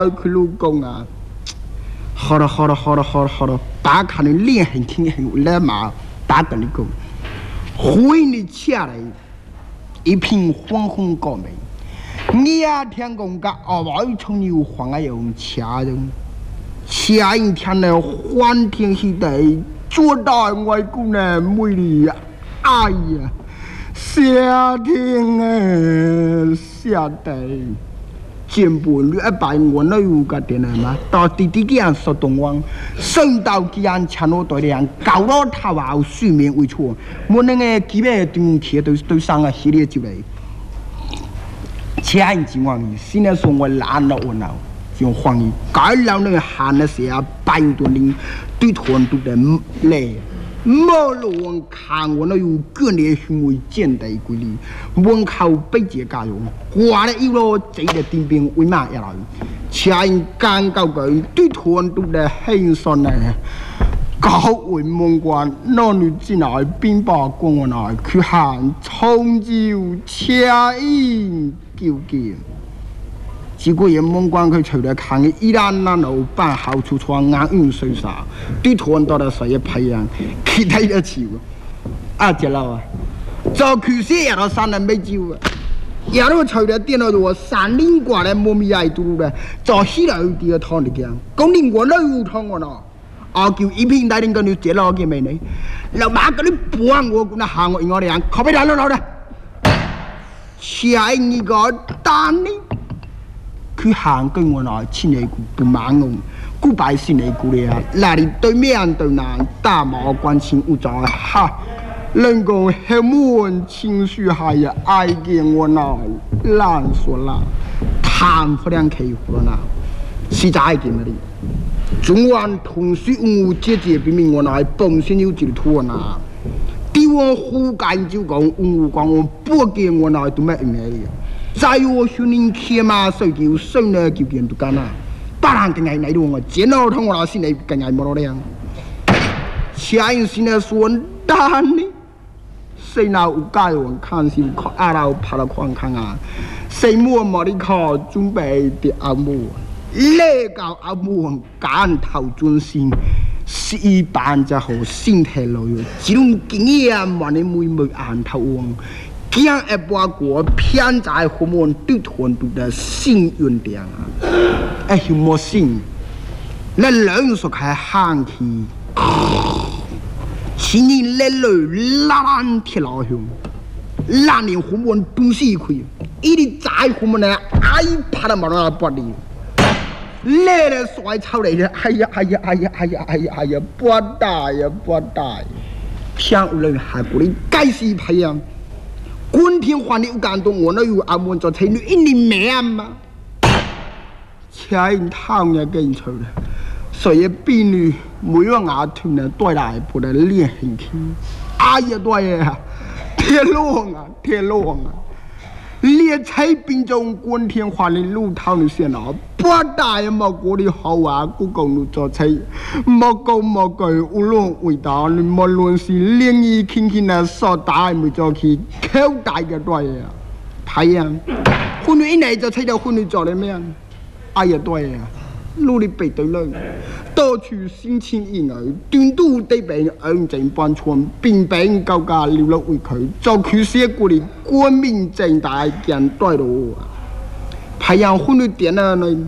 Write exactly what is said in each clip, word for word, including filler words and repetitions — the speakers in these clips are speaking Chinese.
去老公啊，好了好了好了好了好了，打卡的脸很挺很来嘛，打跟你讲，回你家来一片黄红高梅，你啊天公个二外从牛黄啊用掐人，掐一天呢欢天喜地，做大外公呢美丽呀，哎呀，夏天啊夏天。全部你一摆我那有个点来嘛，到弟弟这样说东王，升到这样强罗对样，搞到他话睡眠为错，我那个基本东铁都都上了系列就来，前几万现在说我懒了我闹，就黄衣，该老那个喊的时候白多零，对团都得累。莫罗王看我那有个年行为见得规律，王靠北节家用，挂了一路这个丁兵为嘛要来？前干高个对团都得很酸呢，高为门关，那女进来兵把关我来去喊冲就掐引纠结。结果人门关佢除了看伊拉那老板好处窗硬硬水沙，对团到了谁也培养，其他的球啊，这老啊，早去些也到三人没救啊，也都除了电脑我三年过来冇咪爱读呗，早起来有啲汤嚟嘅，讲你我都有汤我咯，啊叫一片大定个你这老嘅咩呢？老妈嗰啲帮我咁啊行我我哋人，靠俾人老老的，下一个单呢？去行跟我来亲你不忙我，古百姓你姑咧啊，那里对面对南大毛关心有在哈，能够黑门情绪还也爱见我那烂说啦，谈不了开户了啦，实在见那里，中晚同事我姐姐比明我那本身有几多呐，对我胡干就讲我讲我不见我那都没用的。在我训练骑马手球手呢就变都干啦，当然更爱来到我见到同我老师来更爱莫了下一次呢说单呢，谁拿有盖我看是看阿拉拍了看看啊，谁摸摸的考准备的阿摸，那个阿摸干头专心，是一般就好身体老有，这种经验嘛你每每按头往。这样一把过偏在后面对团队的幸运点啊！哎，有没幸？那人说开喊起，今年来来烂铁老兄，烂年后面东西亏，一直在后面呢，哎，怕他妈那不的，来了甩草来的，哎呀哎呀哎呀哎呀哎呀哎呀，不大呀不大，偏人还不能该是培养。滚天换地有感动，我那有阿门做才女一年面嘛，钱汤也给出了，所以婢女每个牙疼呢，对来不得练很轻，哎呀对呀，铁路啊铁路啊，列车并中滚天换地路头的线啊，不大也冇过的好啊，故公路做车，冇讲冇句，无论伟大，你无论是灵异轻轻的所打没做去，口大嘅对呀，系啊，婚女一嚟就睇到婚女做的咩？哎呀对呀，努力背对了，多处心情意外，端都地病安靜搬村，變病高價流落為佢，做佢寫過嚟光明正大見對路啊！培養婚女點啊你，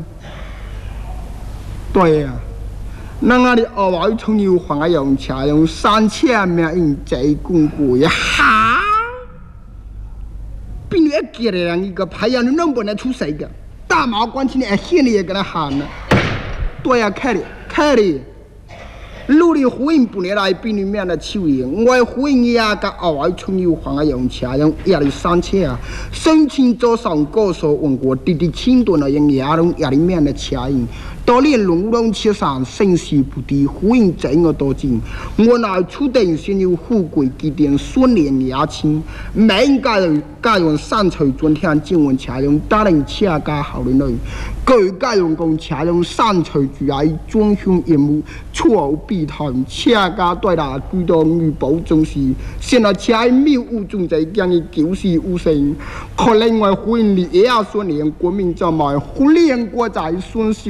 對呀，那我哋二位從要還係用車用三千名人仔公過呀哈！邊度一見人一個培養你能不能出世嘅？大毛關係你係現你也跟他喊呢？对呀，看的看的，努力回应不年来比里面的球员，我回应呀个二外从有黄啊用车用压力三千啊，申请早上高手问过滴滴轻顿的用压力压力面的车员，到连龙龙车上生死不敌，回应整个多金，我那初等先有富贵基点孙连牙亲，每家人家用三锤转天经文车用打人车家好的内。各家用工车用三锤住喺裝胸業務，出口必談車家對啦，居到預保重視，現在車喺謬誤中在將嘅九死無生，可另外歡迎你也要說連國民就賣，互聯國在損失。